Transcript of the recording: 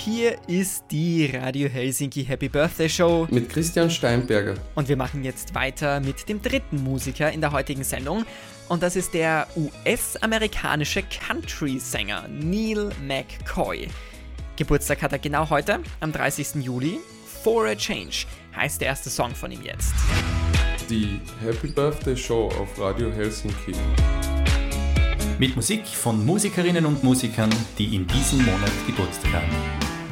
hier ist die Radio Helsinki Happy Birthday Show mit Christian Steinberger. Und wir machen jetzt weiter mit dem dritten Musiker in der heutigen Sendung. Und das ist der US-amerikanische Country-Sänger Neil McCoy. Geburtstag hat er genau heute, am 30. Juli. For a Change heißt der erste Song von ihm jetzt. Die Happy Birthday Show auf Radio Helsinki. Mit Musik von Musikerinnen und Musikern, die in diesem Monat Geburtstag haben.